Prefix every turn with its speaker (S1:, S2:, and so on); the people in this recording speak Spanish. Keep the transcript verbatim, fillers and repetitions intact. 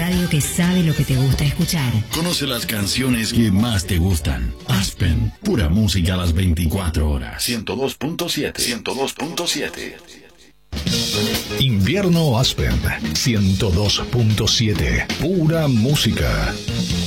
S1: radio que sabe lo que te gusta escuchar.
S2: Conoce las canciones que más te gustan. Aspen, pura música a las veinticuatro horas. ciento dos punto siete. ciento dos punto siete.
S3: Invierno Aspen ciento dos punto siete. Pura música.